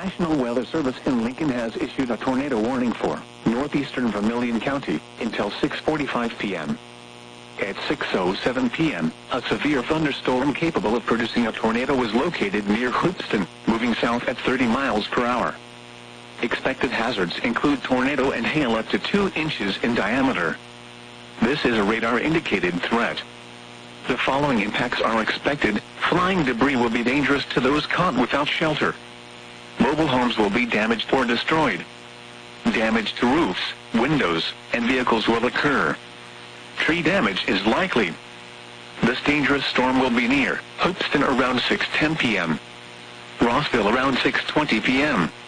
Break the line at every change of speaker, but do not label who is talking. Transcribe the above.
National Weather Service in Lincoln has issued a tornado warning for northeastern Vermilion County until 6:45 p.m. At 6:07 p.m., a severe thunderstorm capable of producing a tornado was located near Hoopeston, moving south at 30 miles per hour. Expected hazards include tornado and hail up to 2 inches in diameter. This is a radar-indicated threat. The following impacts are expected. Flying debris will be dangerous to those caught without shelter. Mobile homes will be damaged or destroyed. Damage to roofs, windows, and vehicles will occur. Tree damage is likely. This dangerous storm will be near Hoopeston around 6:10 p.m. Rossville around 6:20 p.m.